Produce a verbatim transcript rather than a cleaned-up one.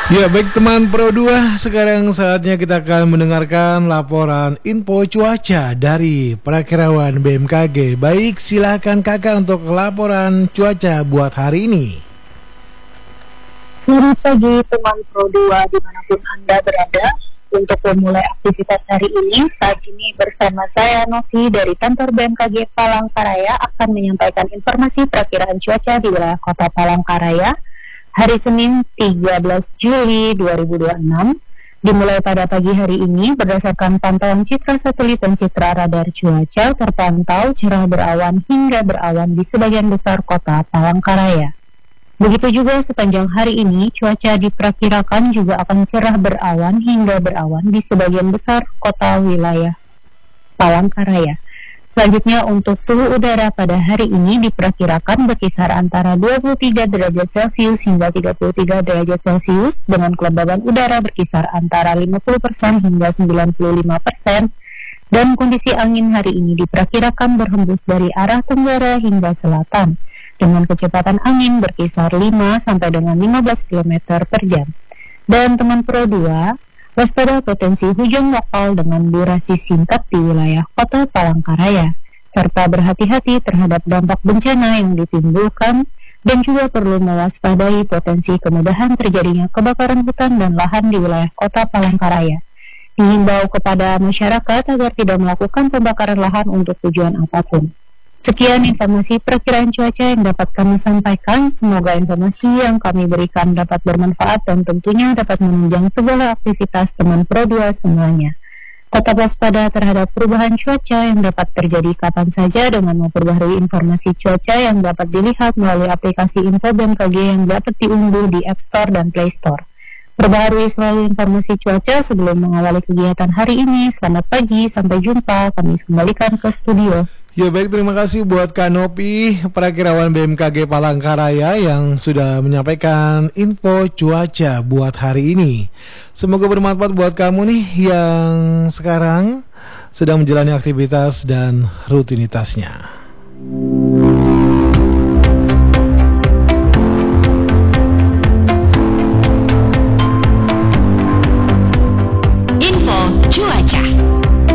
Ya baik teman Pro dua, sekarang saatnya kita akan mendengarkan laporan info cuaca dari Prakirawan B M K G. Baik, silakan kakak untuk laporan cuaca buat hari ini. Selamat pagi teman Pro dua dimanapun Anda berada. Untuk memulai aktivitas hari ini, saat ini bersama saya Novi dari kantor B M K G Palangkaraya akan menyampaikan informasi perakiraan cuaca di wilayah kota Palangkaraya hari Senin tiga belas Juli dua ribu dua puluh enam. Dimulai pada pagi hari ini berdasarkan pantauan citra satelit dan citra radar cuaca terpantau cerah berawan hingga berawan di sebagian besar kota Palangkaraya. Begitu juga sepanjang hari ini cuaca diperkirakan juga akan cerah berawan hingga berawan di sebagian besar kota wilayah Palangkaraya. Selanjutnya untuk suhu udara pada hari ini diperkirakan berkisar antara dua puluh tiga derajat Celcius hingga tiga puluh tiga derajat Celcius dengan kelembaban udara berkisar antara lima puluh persen hingga sembilan puluh lima persen dan kondisi angin hari ini diperkirakan berhembus dari arah tenggara hingga selatan dengan kecepatan angin berkisar lima sampai dengan lima belas kilometer per jam. Dan teman Pro dua, waspada potensi hujan lokal dengan durasi singkat di wilayah kota Palangkaraya, serta berhati-hati terhadap dampak bencana yang ditimbulkan dan juga perlu mewaspadai potensi kemudahan terjadinya kebakaran hutan dan lahan di wilayah kota Palangkaraya. Dihimbau kepada masyarakat agar tidak melakukan pembakaran lahan untuk tujuan apapun. Sekian informasi perkiraan cuaca yang dapat kami sampaikan. Semoga informasi yang kami berikan dapat bermanfaat dan tentunya dapat menunjang segala aktivitas teman Pro dua semuanya. Tetap waspada terhadap perubahan cuaca yang dapat terjadi kapan saja dengan memperbaharui informasi cuaca yang dapat dilihat melalui aplikasi Info B M K G yang dapat diunduh di App Store dan Play Store. Perbaharui selalu informasi cuaca sebelum mengawali kegiatan hari ini. Selamat pagi, sampai jumpa. Kami kembalikan ke studio. Ya baik, terima kasih buat Kak Nopi, Prakirawan B M K G Palangkaraya yang sudah menyampaikan info cuaca buat hari ini. Semoga bermanfaat buat kamu nih yang sekarang sedang menjalani aktivitas dan rutinitasnya.